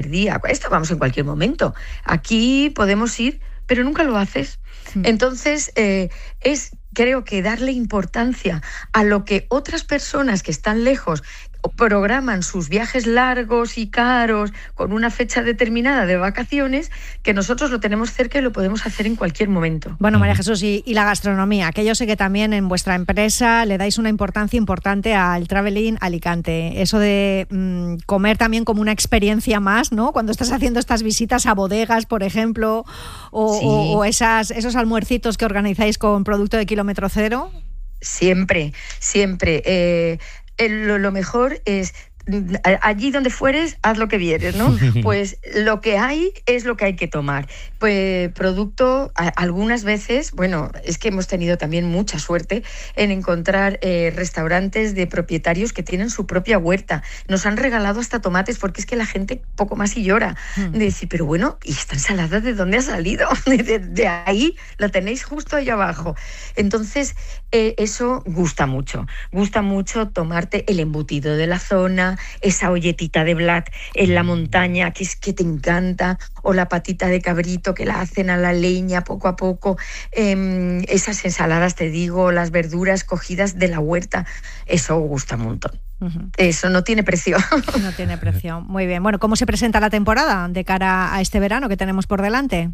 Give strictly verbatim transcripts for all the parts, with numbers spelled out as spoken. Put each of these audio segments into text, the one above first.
día. Esto vamos en cualquier momento. Aquí podemos ir, pero nunca lo haces. Sí. Entonces, eh, es, creo que darle importancia a lo que otras personas que están lejos programan sus viajes largos y caros con una fecha determinada de vacaciones, que nosotros lo tenemos cerca y lo podemos hacer en cualquier momento. Bueno, María Jesús, y, y la gastronomía, que yo sé que también en vuestra empresa le dais una importancia importante al Traveling Alicante. Eso de mmm, comer también como una experiencia más, ¿no? Cuando estás haciendo estas visitas a bodegas, por ejemplo, o, sí. o, o esas, esos almuercitos que organizáis con producto de kilómetro cero. Siempre, siempre. Eh, Lo, lo mejor es, allí donde fueres, haz lo que vieres, ¿no? Pues lo que hay es lo que hay que tomar. Pues producto, a, algunas veces, bueno, es que hemos tenido también mucha suerte en encontrar eh, restaurantes de propietarios que tienen su propia huerta. Nos han regalado hasta tomates, porque es que la gente poco más y llora. Mm. De decir, pero bueno, ¿y esta ensalada de dónde ha salido? De, de, de ahí, la tenéis justo ahí abajo. Entonces, eh, eso gusta mucho. Gusta mucho tomarte el embutido de la zona, esa olletita de blat en la montaña, que es que te encanta, o la patita de cabrito que la hacen a la leña poco a poco, eh, esas ensaladas, te digo, las verduras cogidas de la huerta, eso gusta un montón. Uh-huh. Eso no tiene precio. No tiene precio. Muy bien. Bueno, ¿cómo se presenta la temporada de cara a este verano que tenemos por delante?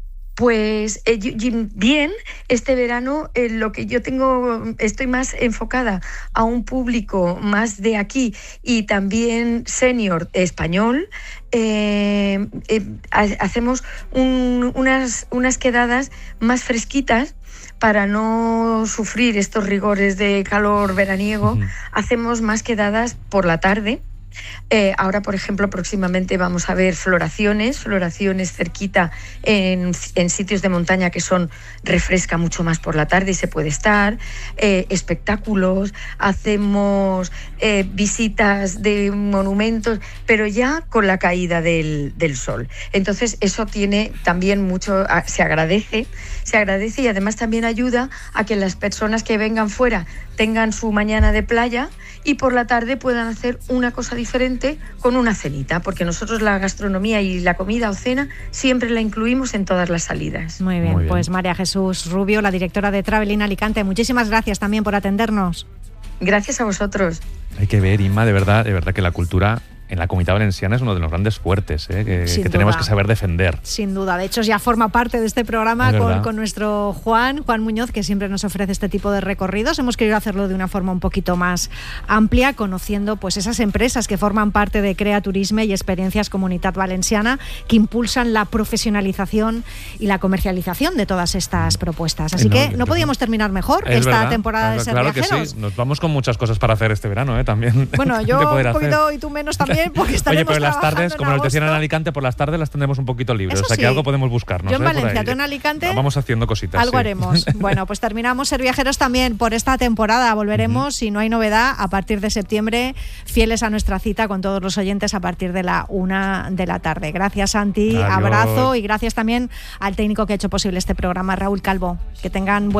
Pues eh, bien, este verano eh, lo que yo tengo, estoy más enfocada a un público más de aquí y también senior español. Eh, eh, hacemos un, unas, unas quedadas más fresquitas para no sufrir estos rigores de calor veraniego. Uh-huh. Hacemos más quedadas por la tarde. Eh, ahora, por ejemplo, próximamente vamos a ver floraciones, floraciones cerquita en, en sitios de montaña que son, refresca mucho más por la tarde y se puede estar, eh, espectáculos, hacemos eh, visitas de monumentos, pero ya con la caída del, del sol. Entonces eso tiene también mucho, se agradece, se agradece y además también ayuda a que las personas que vengan fuera tengan su mañana de playa y por la tarde puedan hacer una cosa diferente con una cenita, porque nosotros la gastronomía y la comida o cena siempre la incluimos en todas las salidas. Muy bien, Muy bien. Pues María Jesús Rubio, la directora de Traveling Alicante, muchísimas gracias también por atendernos. Gracias a vosotros. Hay que ver, Inma, de verdad, de verdad que la cultura en la Comunidad Valenciana es uno de los grandes fuertes, ¿eh? que, que tenemos que saber defender. Sin duda, de hecho ya forma parte de este programa con, con nuestro Juan, Juan Muñoz, que siempre nos ofrece este tipo de recorridos. Hemos querido hacerlo de una forma un poquito más amplia, conociendo pues esas empresas que forman parte de Crea Turisme y Experiencias Comunitat Valenciana, que impulsan la profesionalización y la comercialización de todas estas propuestas. Así no, que no podíamos terminar mejor es esta verdad, temporada de Ser claro Viajeros. Claro que sí, nos vamos con muchas cosas para hacer este verano, ¿eh? También. Bueno, yo un poquito hacer. Y tú menos también. Oye, pero las tardes, como nos decían en Alicante, por las tardes las tendremos un poquito libres. Eso o sea que sí. Algo podemos buscarnos. Yo en ¿eh? Valencia, tú en Alicante. Vamos haciendo cositas. Algo sí. haremos. Bueno, pues terminamos Ser Viajeros también por esta temporada. Volveremos, uh-huh. si no hay novedad, a partir de septiembre, fieles a nuestra cita con todos los oyentes a partir de la una de la tarde. Gracias, Santi. Adiós. Abrazo y gracias también al técnico que ha hecho posible este programa, Raúl Calvo. Que tengan buen